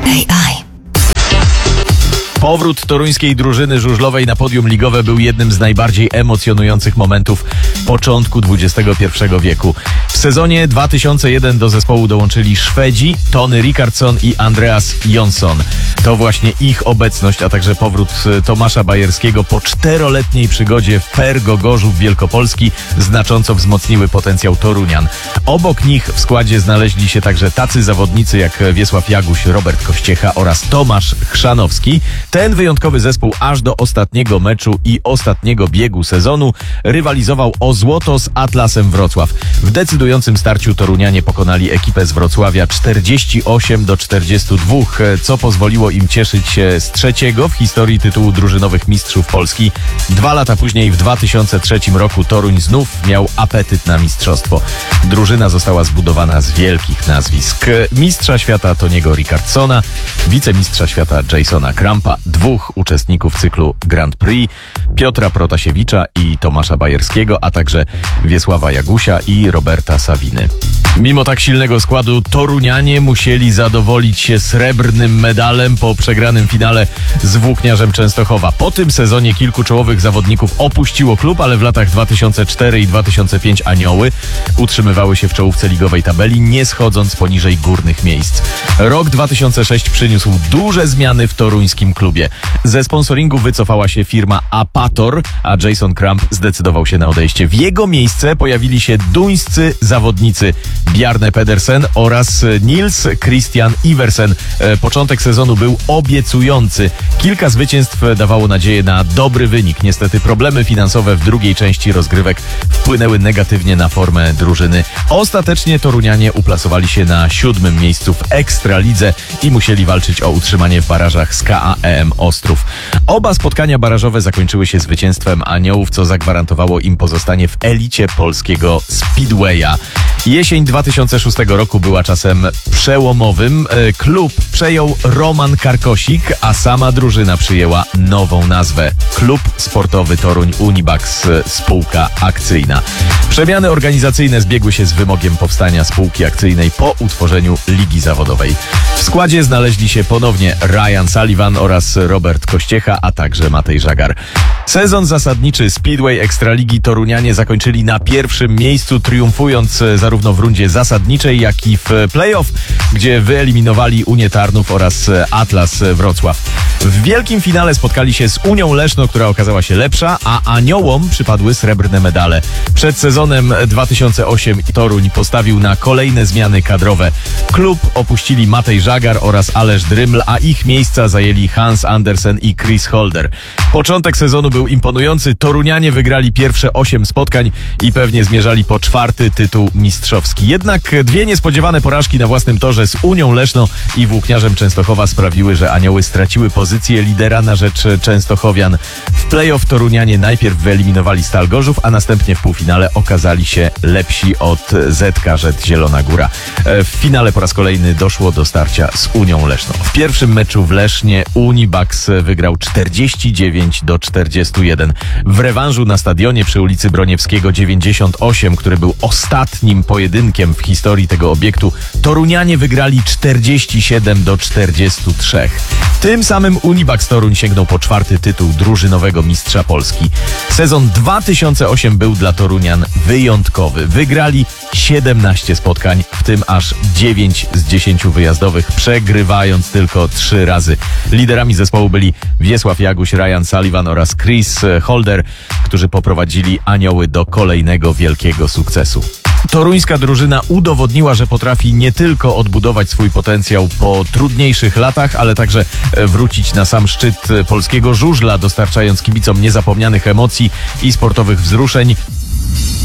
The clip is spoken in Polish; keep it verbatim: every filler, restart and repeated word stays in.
A I. Powrót toruńskiej drużyny żużlowej na podium ligowe był jednym z najbardziej emocjonujących momentów początku dwudziestego pierwszego wieku. W sezonie dwa tysiące jeden do zespołu dołączyli Szwedzi Tony Rickardsson i Andreas Jonsson. To właśnie ich obecność, a także powrót Tomasza Bajerskiego po czteroletniej przygodzie w P E R Gogorzów Wielkopolski znacząco wzmocniły potencjał Torunian. Obok nich w składzie znaleźli się także tacy zawodnicy jak Wiesław Jaguś, Robert Kościecha oraz Tomasz Chrzanowski. Ten wyjątkowy zespół aż do ostatniego meczu i ostatniego biegu sezonu rywalizował o złoto z Atlasem Wrocław. W decydującym starciu Torunianie pokonali ekipę z Wrocławia czterdzieści osiem do czterdziestu dwóch, co pozwoliło im cieszyć się z trzeciego w historii tytułu drużynowych mistrzów Polski. Dwa lata później, w dwa tysiące trzecim roku, Toruń znów miał apetyt na mistrzostwo. Drużyna została zbudowana z wielkich nazwisk: mistrza świata Toniego Rickardssona, wicemistrza świata Jasona Krampa, dwóch uczestników cyklu Grand Prix, Piotra Protasiewicza i Tomasza Bajerskiego, a także Wiesława Jagusia i Roberta Sawiny. Mimo tak silnego składu Torunianie musieli zadowolić się srebrnym medalem po przegranym finale z Włókniarzem Częstochowa. Po tym sezonie kilku czołowych zawodników opuściło klub, ale w latach dwa tysiące czwartym i dwa tysiące piątym Anioły utrzymywały się w czołówce ligowej tabeli, nie schodząc poniżej górnych miejsc. Rok dwa tysiące szósty przyniósł duże zmiany w toruńskim klubie. Ze sponsoringu wycofała się firma Apator, a Jason Kramp zdecydował się na odejście. W jego miejsce pojawili się duńscy zawodnicy Bjarne Pedersen oraz Nils Christian Iversen. Początek sezonu był obiecujący. Kilka zwycięstw dawało nadzieję na dobry wynik. Niestety problemy finansowe w drugiej części rozgrywek wpłynęły negatywnie na formę drużyny. Ostatecznie Torunianie uplasowali się na siódmym miejscu w Ekstralidze i musieli walczyć o utrzymanie w barażach z K A E M Ostrów. Oba spotkania barażowe zakończyły się zwycięstwem Aniołów, co zagwarantowało im pozostanie w elicie polskiego Speedwaya. Jesień dwa tysiące szóstego roku była czasem przełomowym. Klub przejął Roman Karkosik, a sama drużyna przyjęła nową nazwę: Klub Sportowy Toruń Unibax Spółka Akcyjna. Przemiany organizacyjne zbiegły się z wymogiem powstania spółki akcyjnej po utworzeniu ligi zawodowej. W składzie znaleźli się ponownie Ryan Sullivan oraz Robert Kościecha, a także Matej Żagar. Sezon zasadniczy Speedway Ekstraligi Torunianie zakończyli na pierwszym miejscu, triumfując zarówno w rundzie zasadniczej, jak i w play-off, gdzie wyeliminowali Unię Tarnów oraz Atlas Wrocław. W wielkim finale spotkali się z Unią Leszno, która okazała się lepsza, a Aniołom przypadły srebrne medale. Przed sezonem dwa tysiące ósmym Toruń postawił na kolejne zmiany kadrowe. Klub opuścili Matej Żagar oraz Aleš Dryml, a ich miejsca zajęli Hans Andersen i Chris Holder. Początek sezonu był imponujący. Torunianie wygrali pierwsze osiem spotkań i pewnie zmierzali po czwarty tytuł mistrzowski. Jednak dwie niespodziewane porażki na własnym torze z Unią Leszno i Włókniarzem Częstochowa sprawiły, że Anioły straciły pozycję lidera na rzecz Częstochowian. W play-off Torunianie najpierw wyeliminowali Stal Gorzów, a następnie w półfinale okazali się lepsi od Z K Rzet Zielona Góra. W finale po raz kolejny doszło do starcia z Unią Leszno. W pierwszym meczu w Lesznie Unibax wygrał czterdzieści dziewięć do czterdziestu jeden. W rewanżu na stadionie przy ulicy Broniewskiego dziewięćdziesiąt osiem, który był ostatnim pojedynkiem w historii tego obiektu, Torunianie wygrali czterdzieści siedem do czterdziestu trzech. Tym samym Unibax Toruń sięgnął po czwarty tytuł drużynowego mistrza Polski. Sezon dwa tysiące ósmy był dla Torunian wyjątkowy. Wygrali siedemnaście spotkań, w tym aż dziewięć z dziesięciu wyjazdowych, przegrywając tylko trzy razy. Liderami zespołu byli Wiesław Jaguś, Ryan Sullivan oraz Chris Holder, którzy poprowadzili Anioły do kolejnego wielkiego sukcesu. Toruńska drużyna udowodniła, że potrafi nie tylko odbudować swój potencjał po trudniejszych latach, ale także wrócić na sam szczyt polskiego żużla, dostarczając kibicom niezapomnianych emocji i sportowych wzruszeń.